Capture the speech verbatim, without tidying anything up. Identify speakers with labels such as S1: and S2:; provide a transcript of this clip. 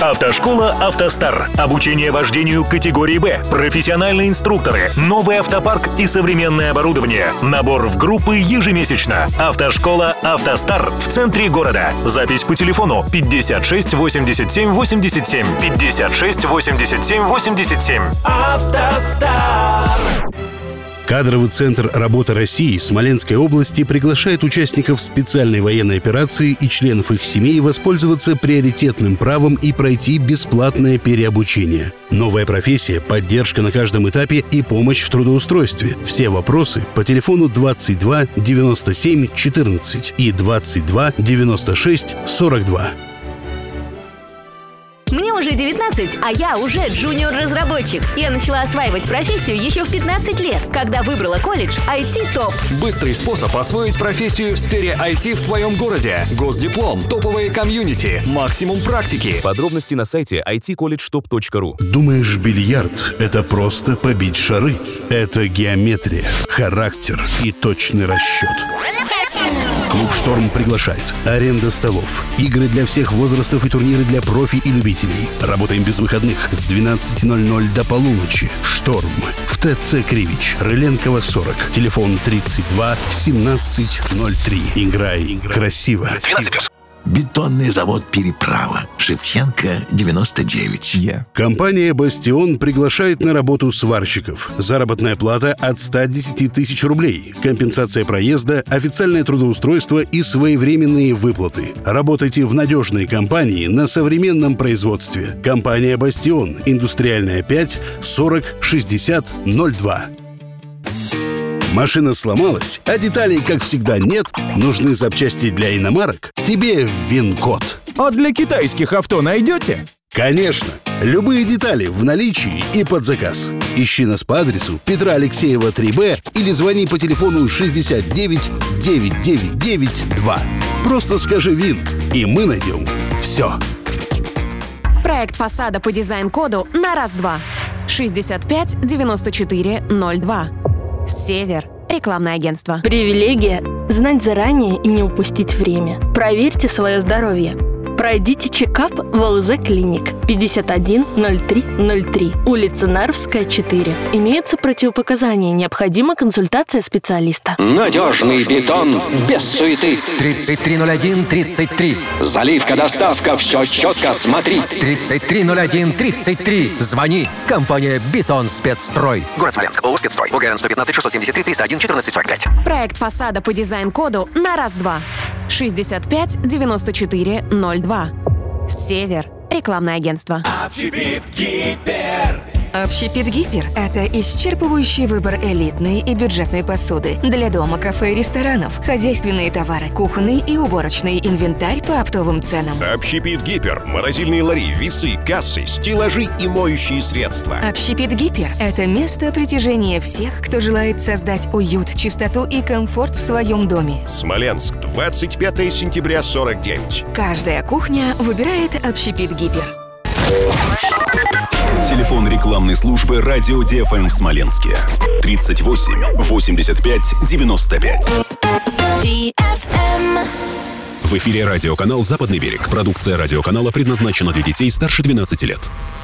S1: Автошкола «АвтоСтар». Обучение вождению категории «Б». Профессиональные инструкторы. Новый автопарк и современное оборудование. Набор в группы ежемесячно. Автошкола «АвтоСтар» в центре города. Запись по телефону пятьдесят шесть восемьдесят семь восемьдесят семь. пятьдесят шесть восемьдесят семь восемьдесят семь. «АвтоСтар».
S2: Кадровый центр «Работа России» Смоленской области приглашает участников специальной военной операции и членов их семей воспользоваться приоритетным правом и пройти бесплатное переобучение. Новая профессия, поддержка на каждом этапе и помощь в трудоустройстве. Все вопросы по телефону двадцать два девяносто семь четырнадцать и двадцать два девяносто шесть сорок два.
S3: Мне уже девятнадцать, а я уже джуниор-разработчик. Я начала осваивать профессию еще в пятнадцать лет, когда выбрала колледж ай ти-топ.
S4: Быстрый способ освоить профессию в сфере ай ти в твоем городе. Госдиплом, топовые комьюнити, максимум практики.
S5: Подробности на сайте ай ти колледж топ точка ру.
S2: Думаешь, бильярд — это просто побить шары? Это геометрия, характер и точный расчет. Клуб «Шторм» приглашает. Аренда столов, игры для всех возрастов и турниры для профи и любителей. Работаем без выходных с двенадцати ноль-ноль до полуночи. «Шторм» в ТЦ Кривич, Рыленкова, сорок. Телефон тридцать два семнадцать ноль три. Играй, Играй. красиво.
S6: Бетонный завод «Переправа». Шевченко, девяносто девять. Yeah.
S2: Компания «Бастион» приглашает на работу сварщиков. Заработная плата от ста десяти тысяч рублей. Компенсация проезда, официальное трудоустройство и своевременные выплаты. Работайте в надежной компании на современном производстве. Компания «Бастион». Индустриальная пять, сорок шестьдесят ноль два. Машина сломалась, а деталей, как всегда, нет? Нужны запчасти для иномарок? Тебе ВИНКОД.
S7: А для китайских авто найдете?
S2: Конечно. Любые детали в наличии и под заказ. Ищи нас по адресу Петра Алексеева, три Б или звони по телефону шестьдесят девять девятьсот девяносто девять два. Просто скажи ВИН, и мы найдем все.
S8: Проект фасада по дизайн-коду на раз-два. шестьдесят пять девяносто четыре ноль два. Север. Рекламное агентство.
S9: Привилегия – знать заранее и не упустить время. Проверьте свое здоровье. Пройдите чекап в ЛЗ Клиник. пятьдесят один ноль три ноль три. Улица Нарвская, четыре. Имеются противопоказания. Необходима консультация специалиста.
S10: Надежный бетон без суеты.
S11: тридцать три ноль один тридцать три.
S10: Заливка, доставка, все четко, смотри.
S11: тридцать три ноль один тридцать три. Звони. Компания «Бетон Спецстрой».
S12: Город Смоленск. ООО «Спецстрой». ОГРН сто пятнадцать шестьсот семьдесят три триста один четырнадцать сорок пять.
S8: Проект фасада по дизайн-коду на раз-два. шестьдесят пять девяносто четыре ноль два. Север. Рекламное агентство.
S13: Общепит Гипер.
S14: Общепит Гипер – это исчерпывающий выбор элитной и бюджетной посуды для дома, кафе и ресторанов, хозяйственные товары, кухонный и уборочный инвентарь по оптовым ценам.
S15: Общепит Гипер – морозильные лари, весы, кассы, стеллажи и моющие средства.
S14: Общепит Гипер – это место притяжения всех, кто желает создать уют, чистоту и комфорт в своем доме.
S15: Смоленск, двадцать пятое сентября сорок девять.
S14: Каждая кухня выбирает Общепит Гипер.
S1: Телефон рекламной службы «Радио Ди Эф Эм» в Смоленске. тридцать восемь восемьдесят пять девяносто пять.
S16: Ди Эф Эм.
S1: В эфире радиоканал «Западный берег». Продукция радиоканала предназначена для детей старше двенадцати лет.